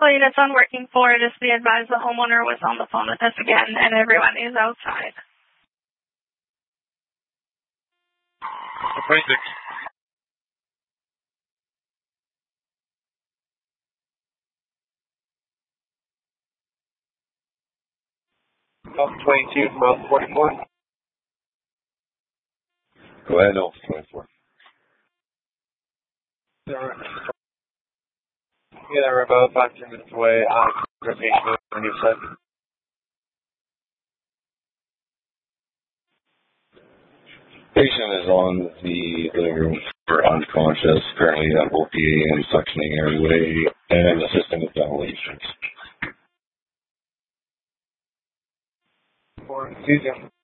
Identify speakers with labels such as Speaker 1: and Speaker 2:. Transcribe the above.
Speaker 1: units on working floor. Just be advised the homeowner was on the phone with us again, and everyone is outside.
Speaker 2: 26. Alpha 22 from Alpha 44.
Speaker 3: Go ahead, Alpha 24.
Speaker 2: Yeah, we're about 5-10 minutes away. Rotation on your side.
Speaker 3: Patient is on the living room floor, unconscious, currently have OPA and suctioning airway, and assisting with ventilation.
Speaker 2: For Caesar.